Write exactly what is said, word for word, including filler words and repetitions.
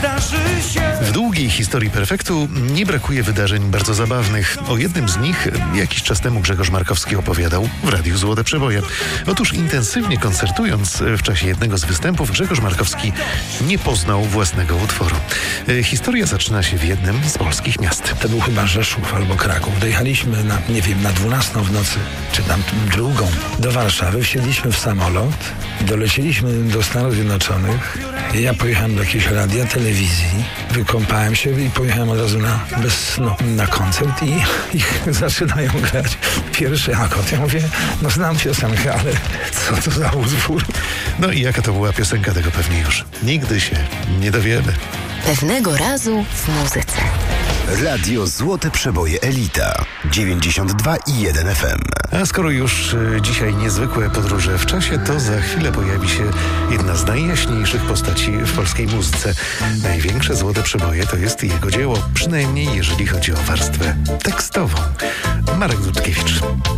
wydarzy się. W długiej historii Perfektu nie brakuje wydarzeń bardzo zabawnych. O jednym z nich jakiś czas temu Grzegorz Markowski opowiadał w Radiu Złote Przeboje. Otóż intensywnie koncertując w czasie jednego z występów, Grzegorz Markowski nie poznał własnego utworu. Historia zaczyna się w jednym z polskich miast. To był chyba Rzeszów albo Kraków. Dojechaliśmy na, nie wiem, na dwunastą w nocy, czy tam drugą, do Warszawy. Wsiedliśmy w samolot, doleciliśmy do Stanów Zjednoczonych. Ja pojechałem do jakiejś radia, telewizji, wykąpałem się i pojechałem od razu na, bez, no, na koncert i, i zaczynają grać pierwszy akord. Ja mówię, no znam piosenkę, ale co to za utwór? No i jaka to była piosenka, tego pewnie już nigdy się nie dowiemy. Pewnego razu w muzyce. Radio Złote Przeboje Elita dziewięćdziesiąt dwa i jeden F M. A skoro już y, dzisiaj niezwykłe podróże w czasie, to za chwilę pojawi się jedna z najjaśniejszych postaci w polskiej muzyce. Największe Złote Przeboje to jest jego dzieło, przynajmniej jeżeli chodzi o warstwę tekstową. Marek Dudkiewicz.